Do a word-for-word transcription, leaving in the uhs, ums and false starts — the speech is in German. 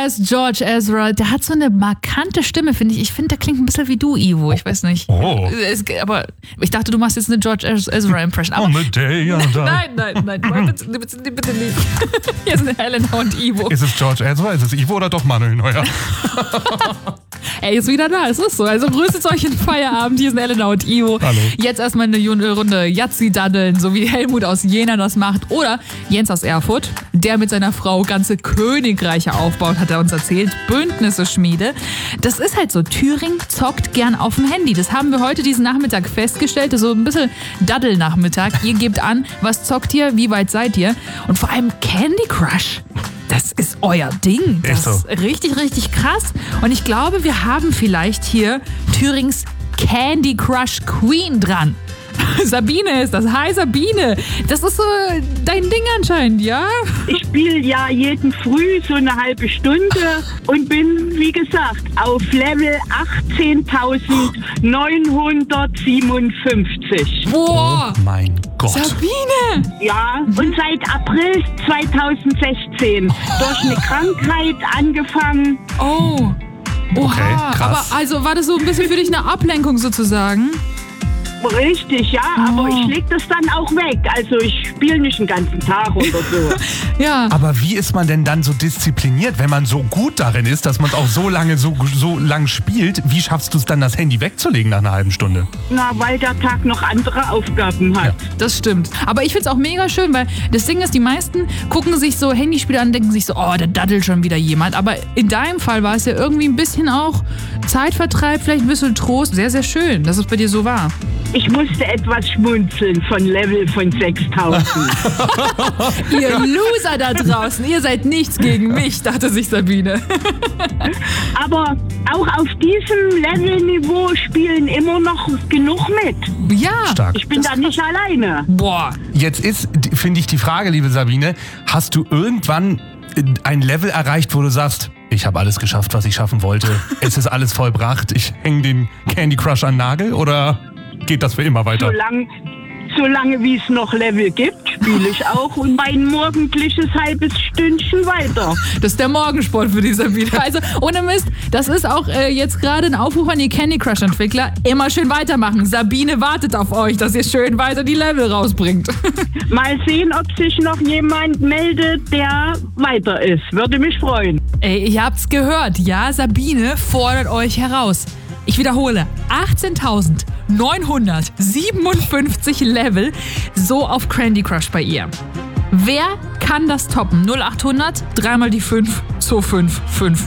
ist George Ezra. Der hat so eine markante Stimme, finde ich. Ich finde, der klingt ein bisschen wie du, Ivo. Ich weiß nicht. Oh. Es, aber ich dachte, du machst jetzt eine George Ezra-Impression. Oh, mit der, nein, nein, nein. Bitte, bitte, bitte nicht. Hier sind Helena und Ivo. Ist es George Ezra? Ist es Ivo oder doch Manuel Neuer? Er ist wieder da, es ist so. Also grüßt euch in den Feierabend. Hier sind Elena und Ivo. Hallo. Jetzt erstmal eine Runde Yazzi-Daddeln, so wie Helmut aus Jena das macht. Oder Jens aus Erfurt, der mit seiner Frau ganze Königreiche aufbaut, hat er uns erzählt. Bündnisse schmiede. Das ist halt so. Thüringen zockt gern auf dem Handy. Das haben wir heute diesen Nachmittag festgestellt. Das ist so ein bisschen Daddel-Nachmittag. Ihr gebt an, was zockt ihr, wie weit seid ihr? Und vor allem Candy Crush. Das ist euer Ding. Das ist richtig, richtig krass. Und ich glaube, wir haben vielleicht hier Thürings Candy Crush Queen dran. Sabine ist das. Hi Sabine. Das ist so dein Ding anscheinend, ja? Ich spiele ja jeden Früh so eine halbe Stunde und bin, wie gesagt, auf Level achtzehntausendneunhundertsiebenundfünfzig. Boah. Oh mein Gott. Sabine. Ja, und seit April zweitausendsechzehn durch eine Krankheit angefangen. Oh. Oha. Okay, krass. Aber also war das so ein bisschen für dich eine Ablenkung sozusagen? Richtig, ja, Oh. aber ich leg das dann auch weg. Also ich spiele nicht den ganzen Tag oder so. Ja. Aber wie ist man denn dann so diszipliniert, wenn man so gut darin ist, dass man es auch so lange so, so lang spielt? Wie schaffst du es dann, das Handy wegzulegen nach einer halben Stunde? Na, weil der Tag noch andere Aufgaben hat. Das stimmt. Aber ich find's auch mega schön, weil das Ding ist, die meisten gucken sich so Handyspiele an und denken sich so, oh, da daddelt schon wieder jemand. Aber in deinem Fall war es ja irgendwie ein bisschen auch Zeitvertreib, vielleicht ein bisschen Trost. Sehr, sehr schön, dass es bei dir so war. Ich musste etwas schmunzeln von Level von sechstausend. Ihr Loser da draußen, ihr seid nichts gegen mich, dachte sich Sabine. Aber auch auf diesem Levelniveau spielen immer noch genug mit. Ja. Stark. Ich bin da nicht alleine. Boah. Jetzt ist, finde ich, die Frage, liebe Sabine, hast du irgendwann ein Level erreicht, wo du sagst, ich habe alles geschafft, was ich schaffen wollte. Es ist alles vollbracht. Ich hänge den Candy Crush an den Nagel oder geht das für immer weiter? Solange, solange wie es noch Level gibt, spiele ich auch und mein morgendliches halbes Stündchen weiter. Das ist der Morgensport für die Sabine. Also ohne Mist, das ist auch äh, jetzt gerade ein Aufruf an die Candy Crush Entwickler. Immer schön weitermachen. Sabine wartet auf euch, dass ihr schön weiter die Level rausbringt. Mal sehen, ob sich noch jemand meldet, der weiter ist. Würde mich freuen. Ey, ihr habt's gehört, ja? Sabine fordert euch heraus. Ich wiederhole, achtzehntausendneunhundertsiebenundfünfzig Level, so auf Candy Crush bei ihr. Wer kann das toppen? null achthundert, dreimal die fünf, zwei fünf fünf.